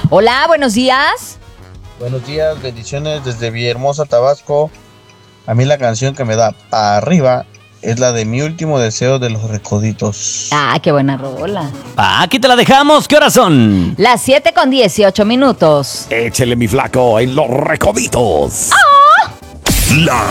Hola, buenos días. Buenos días, bendiciones desde Villahermosa, Tabasco. A mí la canción que me da para arriba es la de Mi Último Deseo de Los Recoditos. Ah, qué buena rola. Aquí te la dejamos. ¿Qué horas son? Las 7:18. Échele, mi flaco, en Los Recoditos. La